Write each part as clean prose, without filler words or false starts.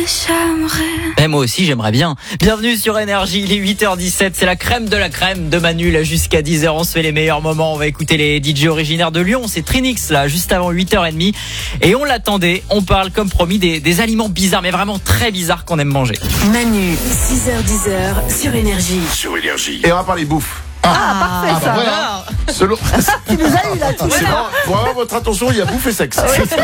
j'aimerais. Et moi aussi, j'aimerais bien. Bienvenue sur Énergie, il est 8h17, c'est la crème de Manu, là, jusqu'à 10h, on se fait les meilleurs moments. On va écouter les DJ originaires de Lyon, c'est Trinix, là, juste avant 8h30. Et on l'attendait, on parle, comme promis, des aliments bizarres, mais vraiment très bizarres qu'on aime manger. Manu, 6h-10h, sur Énergie. Sur Énergie. Et on va parler bouffe. Parfait ça. Voilà. Selon... Tu nous as eu là tout. C'est bon, pour avoir votre attention, il y a bouffe et sexe.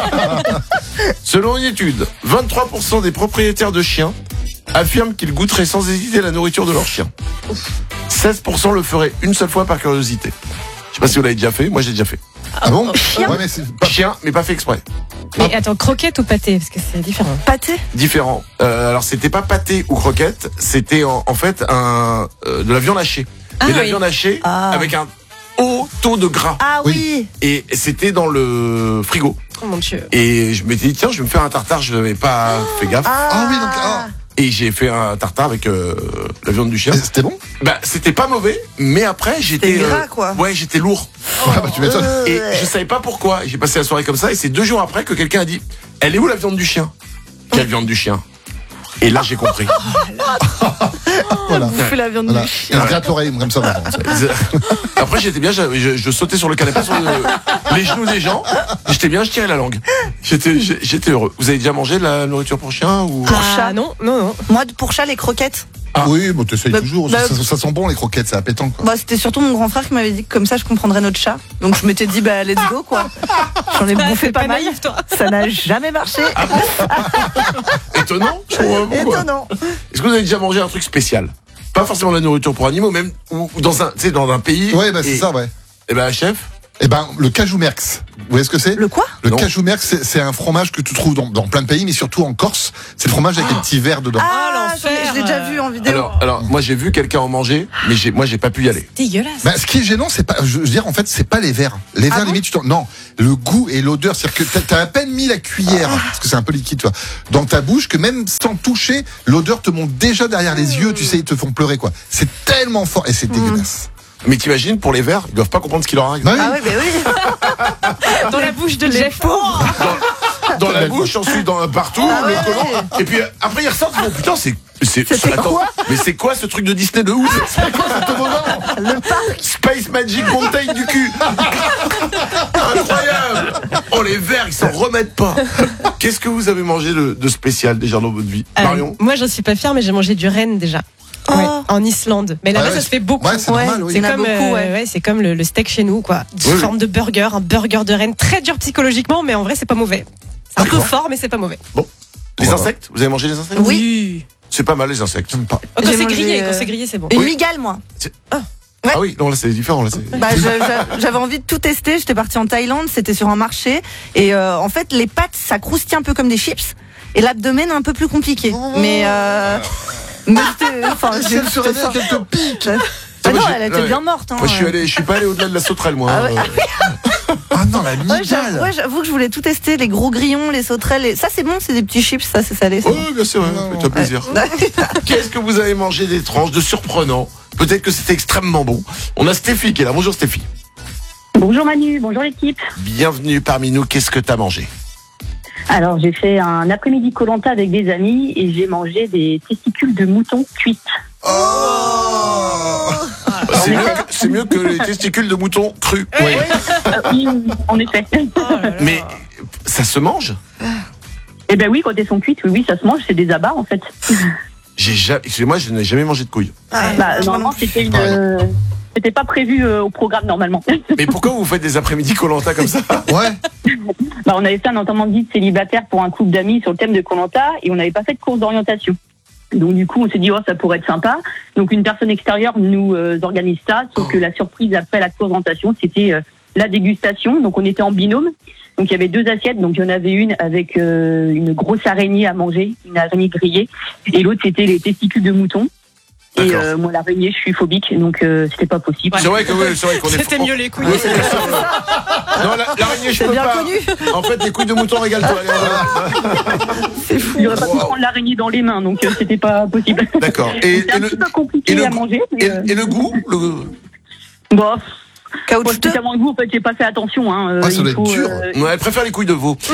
Selon une étude, 23% des propriétaires de chiens affirment qu'ils goûteraient sans hésiter la nourriture de leur chien. 16% le feraient une seule fois par curiosité. Je sais pas si vous l'avez déjà fait, moi j'ai déjà fait. Ah bon? Chien. Ouais, mais c'est pas... Chien, mais pas fait exprès. Mais attends, croquette ou pâté? Parce que c'est différent. Pâté. Différent. Alors c'était pas pâté ou croquette, c'était en fait de la viande hachée. Ah, mais de la oui. viande hachée Ah. avec un haut taux de gras. Ah oui. Et c'était dans le frigo. Oh mon Dieu. Et je m'étais dit, tiens, je vais me faire un tartare, je n'avais pas fait gaffe. Ah oui, donc... Ah. Et j'ai fait un tartare avec la viande du chien. Mais c'était bon? Bah, c'était pas mauvais, mais après, j'étais... C'était gras, quoi. Ouais, j'étais lourd. Ouais, bah tu m'étonnes. Et je savais pas pourquoi. J'ai passé la soirée comme ça, et c'est 2 jours après que quelqu'un a dit, elle est où la viande du chien? Quelle viande du chien? Et là, j'ai compris. Voilà. Bouffer la viande Voilà. du chien. Et on gratte l'oreille comme ça. Vraiment. Après, j'étais bien, je sautais sur le canapé, sur les genoux des gens. J'étais bien, je tirais la langue. J'étais heureux. Vous avez déjà mangé de la nourriture pour chien ou... chat. Non, non, non. Moi pour chat les croquettes. Ah. Oui, bon, t'essayes Bah, toujours. bah, Ça sent bon les croquettes, c'est appétant quoi. Bah c'était surtout mon grand frère qui m'avait dit que comme ça je comprendrais notre chat. Donc je m'étais dit bah let's go quoi. J'en ai bouffé pas mal. naïf, toi. Ça n'a jamais marché. Étonnant, je comprends pas pourquoi. Étonnant. Est-ce que vous avez déjà mangé un truc spécial? Pas forcément de la nourriture pour animaux, même ou dans un, tu sais, dans un pays. Ouais, bah c'est ça, ouais. Et ben, chef. Eh ben, le cajou merx. Vous voyez ce que c'est? Le quoi? Le Non. cajou merx, c'est un fromage que tu trouves dans plein de pays, mais surtout en Corse. C'est le fromage avec les petits verres dedans. Ah l'enfer. je l'ai déjà vu en vidéo. Alors, moi j'ai vu quelqu'un en manger, mais moi j'ai pas pu y aller. Dégueulasse. Bah, ce qui est gênant, c'est pas, je veux dire, en fait, c'est pas les verres. Les verres, limite, non, le goût et l'odeur, c'est-à-dire que t'as à peine mis la cuillère, parce que c'est un peu liquide, tu vois, dans ta bouche, que même sans toucher, l'odeur te monte déjà derrière les yeux, tu sais, ils te font pleurer, quoi. C'est tellement fort, et c'est dégueulasse. Mais t'imagines, pour les verts, ils doivent pas comprendre ce qu'il leur arrive. Bah oui. Ah oui bah oui. Dans la bouche de Jeff. Dans la bouche, ensuite partout, Ah le ouais. collant. Et puis après ils ressortent, ils font putain, C'était attends, quoi mais c'est quoi ce truc de Disney de ouf? C'est quoi ce toboggan? Le parc. Space Magic Mountain du cul. Incroyable. Oh les verts, ils s'en remettent pas. Qu'est-ce que vous avez mangé de spécial déjà dans votre vie, Marion? Moi, j'en suis pas fière, mais j'ai mangé du renne déjà. Oh. Ouais, en Islande. Mais là-bas, Ah ouais, ça se fait beaucoup. Ouais, c'est Ouais, normal, oui. C'est Il y en a comme, beaucoup, ouais. c'est comme le steak chez nous, quoi. Sous Oui, forme de burger, un burger de renne très dur psychologiquement, mais en vrai, c'est pas mauvais. C'est un peu D'accord. fort, mais c'est pas mauvais. Les Voilà. insectes? Vous avez mangé les insectes? Oui. C'est pas mal les insectes. J'aime pas. Quand J'ai c'est mangé, grillé, quand c'est grillé, c'est bon. Une Oui. migale moi. Ah oui, non là c'est différent là. Bah, j'avais envie de tout tester. J'étais partie en Thaïlande, c'était sur un marché. Et en fait, les pâtes, ça croustille un peu comme des chips. Et l'abdomen, un peu plus compliqué. Mais c'était... Enfin, Si elle se réveille, qu'elle te pique. Ah Moi, non, j'ai- elle était ouais. bien morte. Hein. Moi je suis pas allé au-delà de la sauterelle moi. Ah ouais. Ah non, la Ouais, migale. j'avoue que je voulais tout tester. Les gros grillons, les sauterelles. Ça, c'est bon, c'est des petits chips, ça, c'est salé. Oui, bien sûr, ouais, fais-toi plaisir. Qu'est-ce que vous avez mangé d'étrange, de surprenant? Peut-être que c'était extrêmement bon. On a Stéphie qui est là. Bonjour Stéphie. Bonjour Manu, bonjour l'équipe. Bienvenue parmi nous. Qu'est-ce que t'as mangé? Alors j'ai fait un après-midi Koh-Lanta avec des amis et j'ai mangé des testicules de mouton cuites. C'est mieux que les testicules de mouton crus. Oui, en effet. Mais ça se mange? Eh ben oui, quand elles sont cuites, oui, ça se mange, c'est des abats en fait. Excusez-moi, je n'ai jamais mangé de couilles. Bah, normalement, c'était pas prévu au programme normalement. Mais pourquoi vous faites des après-midi Koh-Lanta comme ça? Ouais. Bah, on avait fait un enterrement de guide célibataire pour un couple d'amis sur le thème de Koh-Lanta et on n'avait pas fait de course d'orientation. Donc du coup, on s'est dit, oh, ça pourrait être sympa. Donc une personne extérieure nous organise ça, sauf que la surprise après la course d'orientation, c'était la dégustation. Donc on était en binôme. Donc il y avait 2 assiettes. Donc il y en avait une avec une grosse araignée à manger, une araignée grillée, et l'autre c'était les testicules de mouton. Et D'accord. moi l'araignée, je suis phobique, donc c'était pas possible. C'est vrai qu'on est. C'était mieux les couilles. Oui, c'est bien sûr. Non, l'araignée, je C'est peux bien pas. connu. En fait, les couilles de mouton régale-toi. Allez, C'est fou. J'aurais pas pu prendre l'araignée dans les mains, donc c'était pas possible. D'accord. Et C'était un petit peu compliqué à manger. et le goût Bon, Caoutchouteux. Spécialement le goût, en fait, j'ai pas fait attention. Hein. Ouais, ça Il doit être faut, dur. Ouais, elle préfère les couilles de veau.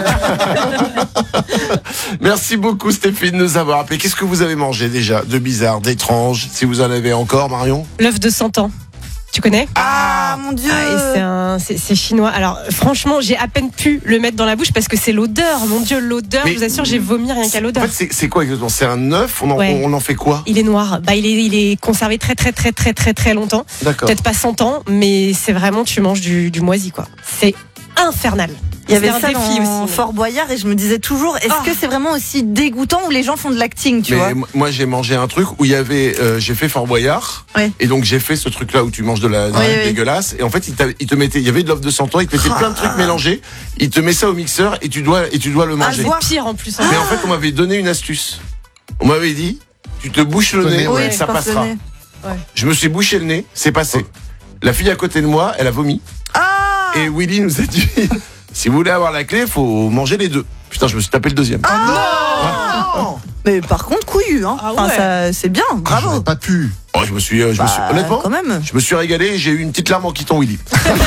Merci beaucoup Stéphane de nous avoir appelé. Qu'est-ce que vous avez mangé déjà de bizarre, d'étrange, si vous en avez encore, Marion? L'œuf de 100 ans. Tu connais? Ah, mon Dieu. C'est chinois. Alors, franchement, j'ai à peine pu le mettre dans la bouche parce que c'est l'odeur. Mon Dieu, l'odeur. Mais- Je vous assure, j'ai vomi rien qu'à l'odeur. En fait, c'est quoi exactement? C'est un œuf? Ouais. On en fait quoi? Il est noir. Bah, il est conservé très longtemps. D'accord. Peut-être pas 100 ans, mais c'est vraiment, tu manges du moisi, quoi. C'est infernal. Il y avait C'est ça un défi dans aussi. Fort Boyard et je me disais toujours, est-ce que c'est vraiment aussi dégoûtant où les gens font de l'acting, tu vois? Mais moi j'ai mangé un truc où il y avait j'ai fait Fort Boyard Ouais. et donc j'ai fait ce truc là où tu manges de la Oui, oui. dégueulasse et en fait il te mettait, il y avait de l'œuf de 100 ans, il te mettait plein de trucs mélangés, il te met ça au mixeur et tu dois le manger. voir. Pire en plus. hein. Mais en fait on m'avait donné une astuce. On m'avait dit tu te bouches le nez, Oui, ça je pense passera. le nez. Je me suis bouché le nez, c'est passé. La fille à côté de moi, elle a vomi Ah! et Willy nous a dit si vous voulez avoir la clé, faut manger les deux. Putain, je me suis tapé le deuxième. Mais par contre, couillu, hein. Ah Enfin, ouais. ça, c'est bien, Ah, bravo. j'aurais pas pu. Oh, je me suis honnêtement, Quand même. je me suis régalé et j'ai eu une petite larme en quittant Willy.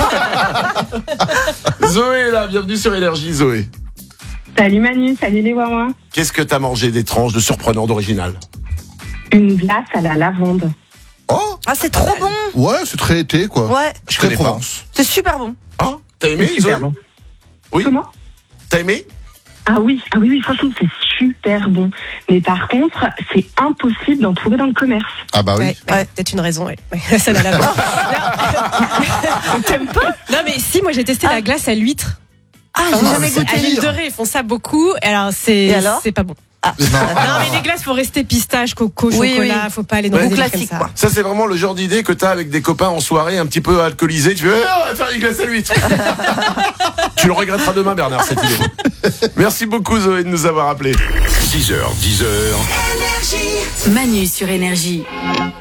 Zoé est là, bienvenue sur Énergie, Zoé. Salut Manu, salut les Wawa. Qu'est-ce que t'as mangé d'étrange, de surprenant, d'original? Une glace à la lavande. Oh, Ah, c'est trop bon. ouais, c'est très été, quoi. Ouais, Je Très connais pas. Provence. c'est super bon. Ah, t'as aimé, C'est super Zoé? bon. Oui. Comment? T'as aimé? Ah oui, franchement c'est super bon. Mais par contre, c'est impossible d'en trouver dans le commerce. Ah bah oui. Ouais, peut-être une raison. Ouais. Ça n'a la T'aimes pas? Non, mais si, moi j'ai testé la glace à l'huître. Ah, j'ai Ah, jamais mais c'est goûté. À l'huile de ré, ils font ça beaucoup. Alors Et alors c'est pas bon. Non. Non, mais les glaces, faut rester pistache, coco, Oui, chocolat. oui. Faut pas aller dans Ouais. des Ou délires classique, comme ça. quoi. Ça, c'est vraiment le genre d'idée que t'as avec des copains en soirée un petit peu alcoolisés. Tu fais, on va faire une glace à l'huître. Tu le regretteras demain, Bernard, cette idée. Merci beaucoup, Zoé, de nous avoir appelés. 6h, 10h. Manu sur Énergie.